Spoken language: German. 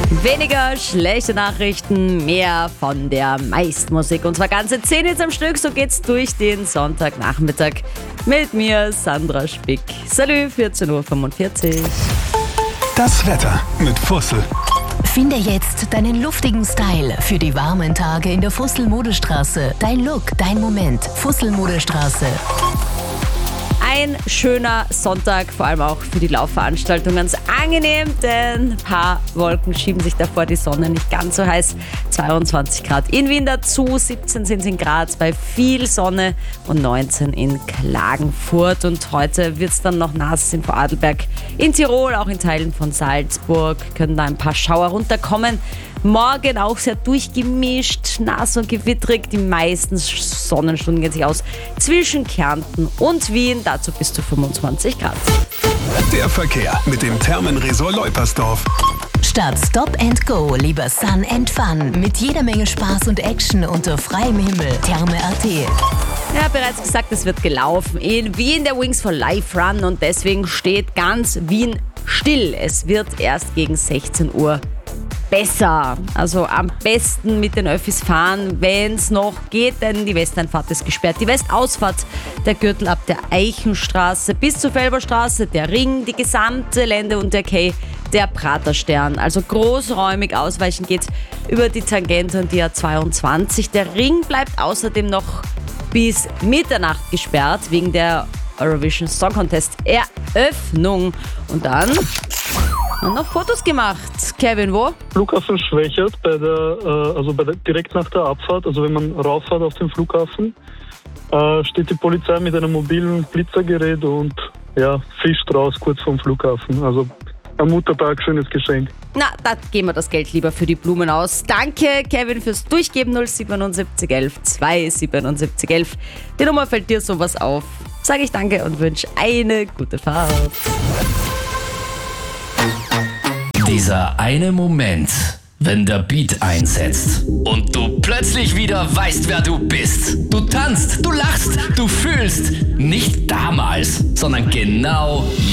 Weniger schlechte Nachrichten, mehr von der Meistmusik. Und zwar ganze 10 jetzt am Stück, so geht's durch den Sonntagnachmittag. Mit mir, Sandra Spick. Salü, 14.45 Uhr. Das Wetter mit Fussel. Finde jetzt deinen luftigen Style für die warmen Tage in der Fussel-Modestraße. Dein Look, dein Moment. Fussel-Modestraße. Ein schöner Sonntag, vor allem auch für die Laufveranstaltung. Ganz angenehm, denn ein paar Wolken schieben sich davor, die Sonne nicht ganz so heiß. 22 Grad in Wien dazu, 17 sind es in Graz bei viel Sonne und 19 in Klagenfurt. Und heute wird es dann noch nass in Vorarlberg, in Tirol, auch in Teilen von Salzburg können da ein paar Schauer runterkommen. Morgen auch sehr durchgemischt, nass und gewittrig. Die meisten Sonnenstunden gehen sich aus zwischen Kärnten und Wien, dazu bis zu 25 Grad. Der Verkehr mit dem Thermenresort Leupersdorf. Statt Stop and Go lieber Sun and Fun. Mit jeder Menge Spaß und Action unter freiem Himmel. Therme.at. Ja, bereits gesagt, es wird gelaufen in Wien, der Wings for Life Run, und deswegen steht ganz Wien still. Es wird erst gegen 16 Uhr besser. Also am besten mit den Öffis fahren, wenn es noch geht, denn die Westeinfahrt ist gesperrt. Die Westausfahrt, der Gürtel ab der Eichenstraße bis zur Felberstraße, der Ring, die gesamte Lände und der Quai, der Praterstern. Also großräumig ausweichen geht über die Tangente und die A22. Der Ring bleibt außerdem noch bis Mitternacht gesperrt wegen der Eurovision Song Contest Eröffnung. Und dann haben noch Fotos gemacht. Kevin, wo? Flughafen Schwächert, direkt nach der Abfahrt, also wenn man rauffährt auf den Flughafen, steht die Polizei mit einem mobilen Blitzergerät und fischt raus kurz vom Flughafen. Also am Muttertag schönes Geschenk. Na, da geben wir das Geld lieber für die Blumen aus. Danke, Kevin, fürs Durchgeben. 07711 27711. Die Nummer fällt dir sowas auf. Sage ich danke und wünsche eine gute Fahrt. Dieser eine Moment, wenn der Beat einsetzt und du plötzlich wieder weißt, wer du bist. Du tanzt, du lachst, du fühlst. Nicht damals, sondern genau